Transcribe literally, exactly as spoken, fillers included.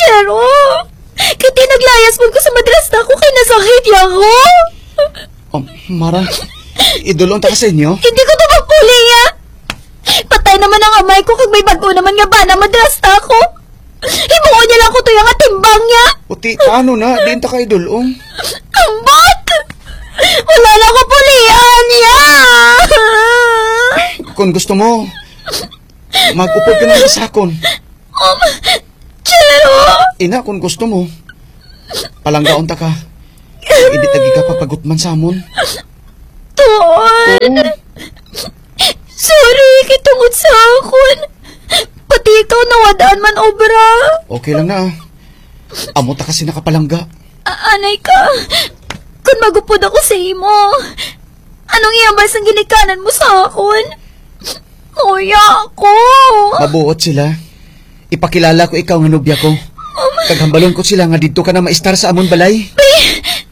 Chero, kiti naglayas mo ko sa madrasta ko kay nasakit ako. Oh, Mara, idulong ta ka sa inyo? Hindi ko ito magpuli, ya. Patay naman ang amay ko kag may bago naman nga ba na madrasta ko. Himuo niya lang ko to yung atimbang niya. Puti, paano na? Diin ta ka idulong. Ambot! Wala na ko pulian niya. Kung gusto mo, mag-upod ka ng sakon. Um, Chero! Ina, kung gusto mo, palanggaon ta ka. Hindi tagi ka papagutman sa amon. Tuon! Sorry, kitungod sa akon. Pati ikaw nawadaan man obra. Okay lang na. Amo ta kasi nakapalangga. A- anay ka, kung magupod ako sa imo, anong iyabas ang ginikanan mo sa akon? Kuya ako. Mabuot sila. Ipakilala ko ikaw nga nobya ko. Kaghambalon ko sila nga dito ka na maistar sa amon balay. Bay,